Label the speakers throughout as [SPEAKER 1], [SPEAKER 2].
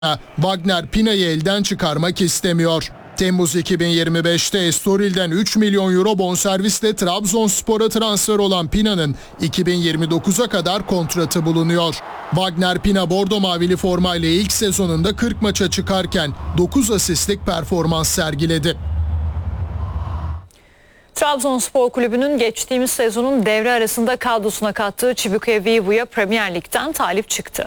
[SPEAKER 1] Wagner Pina'yı elden çıkarmak istemiyor. Temmuz 2025'te Estoril'den 3 milyon euro bonservisle Trabzonspor'a transfer olan Pina'nın 2029'a kadar kontratı bulunuyor. Wagner Pina bordo mavili formayla ilk sezonunda 40 maça çıkarken 9 asistlik performans sergiledi.
[SPEAKER 2] Trabzonspor Kulübü'nün geçtiğimiz sezonun devre arasında kadrosuna kattığı Çibike Vivu'ya Premier Lig'den talip çıktı.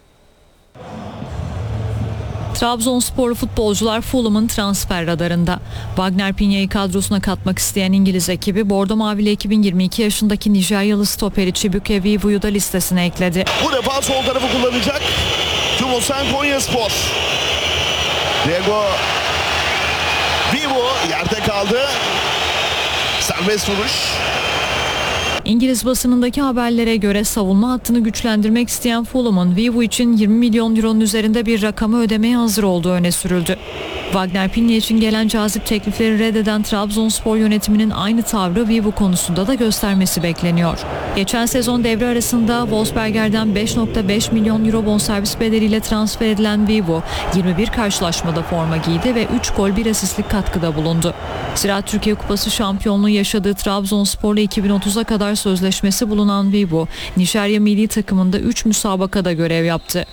[SPEAKER 2] Trabzonspor futbolcular Fulham'ın transfer radarında. Wagner Pina'yı kadrosuna katmak isteyen İngiliz ekibi bordo mavili ekibin 22 yaşındaki Nijeryalı stoperi Çibike Vivu'yu da listesine ekledi.
[SPEAKER 3] Bu defa sol tarafı kullanacak Tümosen Konyaspor. Diego Vivu yerde kaldı. Serbest vuruş.
[SPEAKER 2] İngiliz basınındaki haberlere göre savunma hattını güçlendirmek isteyen Fulham'ın Vivu için 20 milyon euronun üzerinde bir rakamı ödemeye hazır olduğu öne sürüldü. Wagner Pinna için gelen cazip teklifleri reddeden Trabzonspor yönetiminin aynı tavrı Vivu konusunda da göstermesi bekleniyor. Geçen sezon devre arasında Wolfsberger'den 5,5 milyon euro bonservis bedeliyle transfer edilen Vivu, 21 karşılaşmada forma giydi ve 3 gol 1 asistlik katkıda bulundu. Ziraat Türkiye Kupası şampiyonluğu yaşadığı Trabzonspor'la 2030'a kadar sözleşmesi bulunan Vivu, Nijerya milli takımında 3 müsabakada görev yaptı.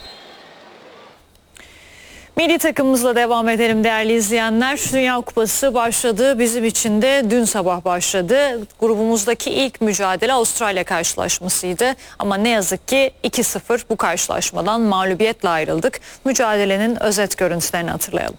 [SPEAKER 2] Milli takımımızla devam edelim değerli izleyenler. Dünya Kupası başladı. Bizim için de dün sabah başladı. Grubumuzdaki ilk mücadele Avustralya karşılaşmasıydı. Ama ne yazık ki 2-0 bu karşılaşmadan mağlubiyetle ayrıldık. Mücadelenin özet görüntülerini hatırlayalım.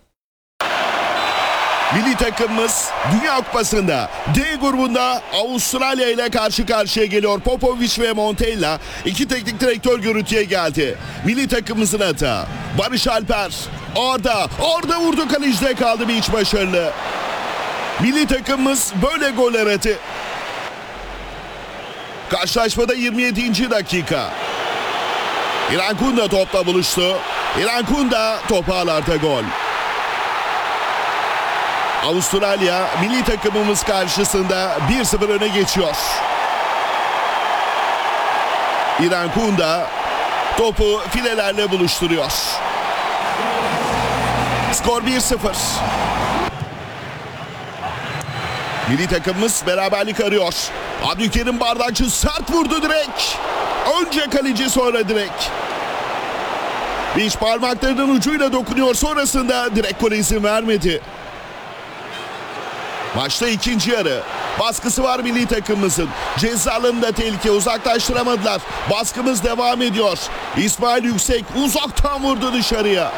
[SPEAKER 3] Milli takımımız Dünya Kupası'nda D grubunda Avustralya ile karşı karşıya geliyor. Popovic ve Montella iki teknik direktör görüntüye geldi. Milli takımımızın hata. Barış Alper, Arda vurdu, kalecide kaldı, bir iç başarılı. Milli takımımız böyle goller attı. Karşılaşmada 27. dakika. İrfan Kunda topla buluştu. İrfan Kunda topu ağlarda gol. Avustralya milli takımımız karşısında 1-0 öne geçiyor. İrfan Kunda topu filelerle buluşturuyor. Skor 1-0. Milli takımımız beraberlik arıyor. Abdülkerim Bardakçı sert vurdu direkt. Önce kaleci sonra direkt. Beş parmaklarının ucuyla dokunuyor, sonrasında direkt gole izin vermedi. Maçta ikinci yarı. Baskısı var milli takımımızın. Ceza alanında tehlike, uzaklaştıramadılar. Baskımız devam ediyor. İsmail Yüksek uzaktan vurdu dışarıya.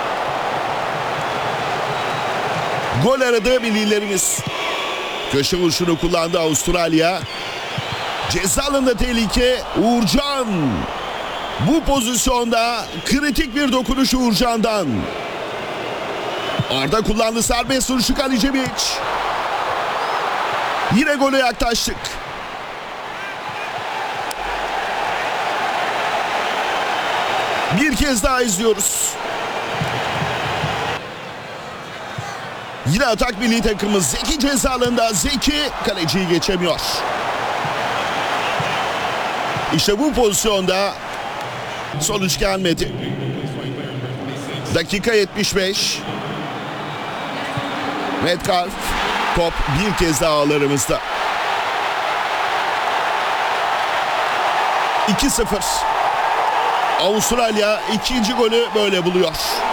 [SPEAKER 3] Gol aradı millilerimiz. Köşe vuruşunu kullandı Avustralya. Ceza alanında tehlike. Uğurcan. Bu pozisyonda kritik bir dokunuş Uğurcan'dan. Arda kullandı serbest vuruşu, Kalicevic. Yine gole yaklaştık. Bir kez daha izliyoruz. Yine atak milli takımımız. Zeki ceza alanında. Zeki kaleciyi geçemiyor. İşte bu pozisyonda sonuç gelmedi. Dakika 75. Metcalf. Top bir kez daha ağlarımızda. 2-0. Avustralya ikinci golü böyle buluyor.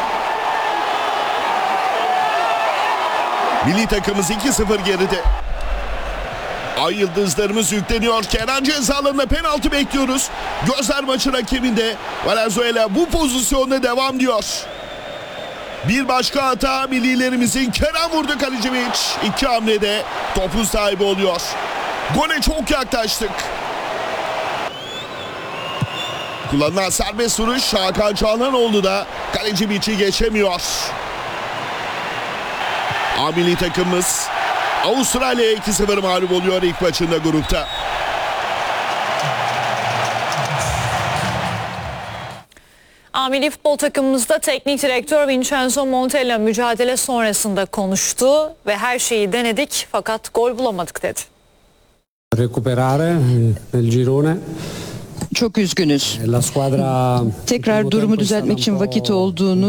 [SPEAKER 3] Milli takımımız 2-0 geride. Ay yıldızlarımız yükleniyor. Kenan ceza alanında penaltı bekliyoruz. Gözler maçın hakeminde. Valenzuela bu pozisyonda devam diyor. Bir başka hata millilerimizin. Kenan vurdu, Kalicevic. İki hamlede topun sahibi oluyor. Gole çok yaklaştık. Kullanılan serbest vuruş. Hakan Çalhanoğlu da Kalecivic'i geçemiyor. A milli takımımız Avustralya'ya 2-0 mağlup oluyor ilk maçında grupta.
[SPEAKER 2] A milli futbol takımımızda teknik direktör Vincenzo Montella mücadele sonrasında konuştu ve her şeyi denedik fakat gol bulamadık dedi.
[SPEAKER 4] Recuperare nel girone Çok üzgünüz.
[SPEAKER 5] La squadra
[SPEAKER 4] Tekrar durumu düzeltmek için vakit olduğunu